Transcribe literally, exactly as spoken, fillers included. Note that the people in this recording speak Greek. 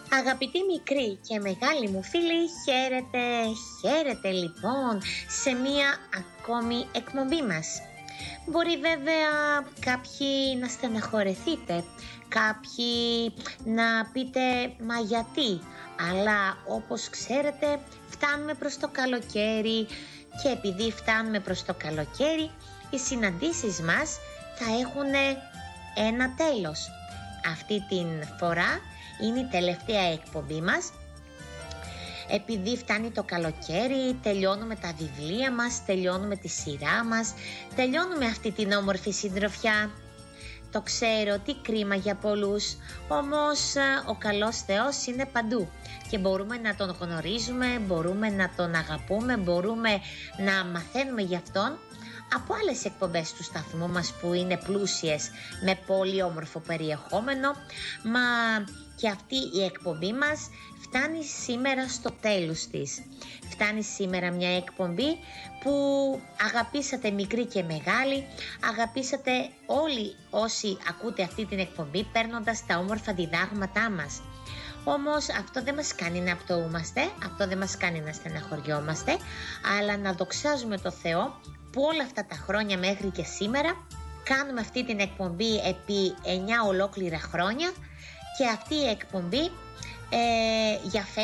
Αγαπητοί μικροί και μεγάλοι μου φίλοι, χαίρετε, χαίρετε λοιπόν σε μία ακόμη εκπομπή μας. Μπορεί βέβαια κάποιοι να στεναχωρεθείτε, κάποιοι να πείτε μα γιατί, αλλά όπως ξέρετε φτάνουμε προς το καλοκαίρι και επειδή φτάνουμε προς το καλοκαίρι οι συναντήσεις μας θα έχουν ένα τέλος. Αυτή την φορά είναι η τελευταία εκπομπή μας. Επειδή φτάνει το καλοκαίρι, τελειώνουμε τα βιβλία μας, τελειώνουμε τη σειρά μας, τελειώνουμε αυτή την όμορφη συντροφιά. Το ξέρω, τι κρίμα για πολλούς, όμως ο καλός Θεός είναι παντού και μπορούμε να τον γνωρίζουμε, μπορούμε να τον αγαπούμε, μπορούμε να μαθαίνουμε γι' αυτόν από άλλες εκπομπές του σταθμού μας που είναι πλούσιες με πολύ όμορφο περιεχόμενο, μα και αυτή η εκπομπή μας φτάνει σήμερα στο τέλος της. Φτάνει σήμερα μια εκπομπή που αγαπήσατε μικροί και μεγάλοι, αγαπήσατε όλοι όσοι ακούτε αυτή την εκπομπή παίρνοντας τα όμορφα διδάγματά μας. Όμως αυτό δεν μας κάνει να πτωούμαστε, αυτό δεν μας κάνει να στεναχωριόμαστε, αλλά να δοξάζουμε το Θεό που όλα αυτά τα χρόνια μέχρι και σήμερα κάνουμε αυτή την εκπομπή επί εννιά ολόκληρα χρόνια και αυτή η εκπομπή ε, για φέτος